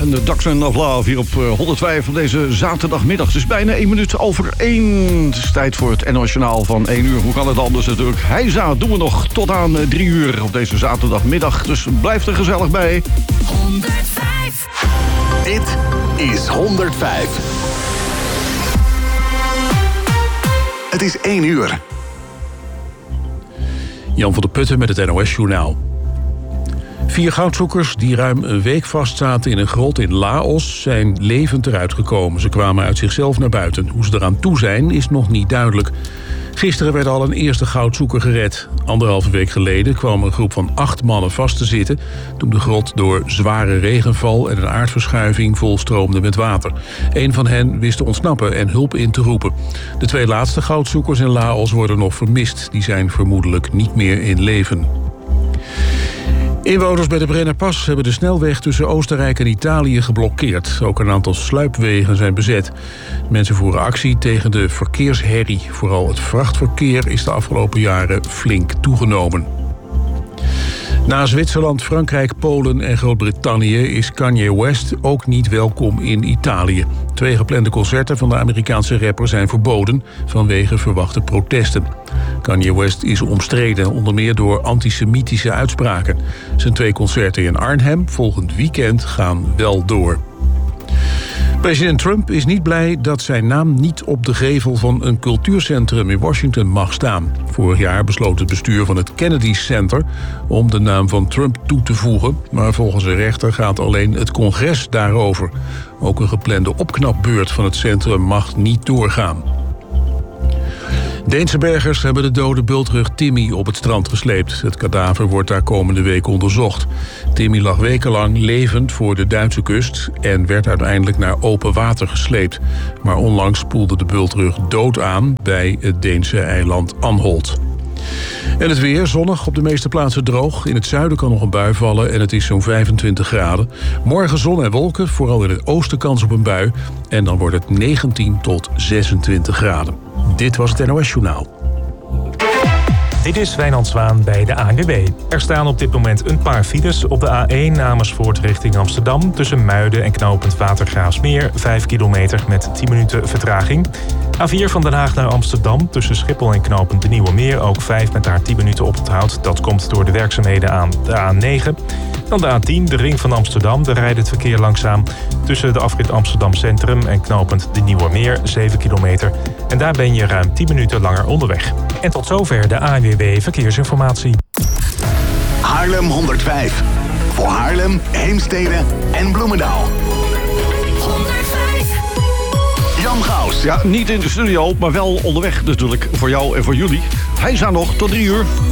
En de Dachshund of Love hier op 105 van deze zaterdagmiddag. Het is bijna 1 minuut over 1. Het is tijd voor het NOS-journaal van 1 uur. Hoe kan het anders natuurlijk? Heisa doen we nog tot aan 3 uur op deze zaterdagmiddag. Dus blijf er gezellig bij. 105. Dit is 105. Het is 1 uur. Jan van der Putten met het NOS-journaal. 4 goudzoekers die ruim een week vastzaten in een grot in Laos zijn levend eruit gekomen. Ze kwamen uit zichzelf naar buiten. Hoe ze eraan toe zijn is nog niet duidelijk. Gisteren werd al een eerste goudzoeker gered. 1,5 week geleden kwam een groep van 8 mannen vast te zitten toen de grot door zware regenval en een aardverschuiving volstroomde met water. Een van hen wist te ontsnappen en hulp in te roepen. De 2 laatste goudzoekers in Laos worden nog vermist. Die zijn vermoedelijk niet meer in leven. Inwoners bij de Brennerpas hebben de snelweg tussen Oostenrijk en Italië geblokkeerd. Ook een aantal sluipwegen zijn bezet. Mensen voeren actie tegen de verkeersherrie. Vooral het vrachtverkeer is de afgelopen jaren flink toegenomen. Na Zwitserland, Frankrijk, Polen en Groot-Brittannië is Kanye West ook niet welkom in Italië. 2 geplande concerten van de Amerikaanse rapper zijn verboden vanwege verwachte protesten. Kanye West is omstreden, onder meer door antisemitische uitspraken. Zijn 2 concerten in Arnhem volgend weekend gaan wel door. President Trump is niet blij dat zijn naam niet op de gevel van een cultuurcentrum in Washington mag staan. Vorig jaar besloot het bestuur van het Kennedy Center om de naam van Trump toe te voegen, maar volgens een rechter gaat alleen het congres daarover. Ook een geplande opknapbeurt van het centrum mag niet doorgaan. Deense bergers hebben de dode bultrug Timmy op het strand gesleept. Het kadaver wordt daar komende week onderzocht. Timmy lag wekenlang levend voor de Duitse kust en werd uiteindelijk naar open water gesleept. Maar onlangs spoelde de bultrug dood aan bij het Deense eiland Anholt. En het weer, zonnig, op de meeste plaatsen droog. In het zuiden kan nog een bui vallen en het is zo'n 25 graden. Morgen zon en wolken, vooral in het oosten kans op een bui. En dan wordt het 19 tot 26 graden. Dit was het NOS-journaal. Dit is Wijnand Zwaan bij de ANWB. Er staan op dit moment een paar files op de A1 Amersfoort richting Amsterdam. Tussen Muiden en knooppunt Watergraafsmeer. 5 kilometer met 10 minuten vertraging. A4 van Den Haag naar Amsterdam. Tussen Schiphol en knooppunt De Nieuwe Meer. Ook 5 met daar 10 minuten oponthoud. Dat komt door de werkzaamheden aan de A9. Dan de A10, de ring van Amsterdam. Daar rijdt het verkeer langzaam tussen de afrit Amsterdam Centrum en knooppunt De Nieuwe Meer. 7 kilometer. En daar ben je ruim 10 minuten langer onderweg. En tot zover de ANWB Verkeersinformatie. Haarlem 105. Voor Haarlem, Heemstede en Bloemendaal. 105. Jan Gaus. Ja, niet in de studio, maar wel onderweg natuurlijk voor jou en voor jullie. Heisa nog tot 3 uur.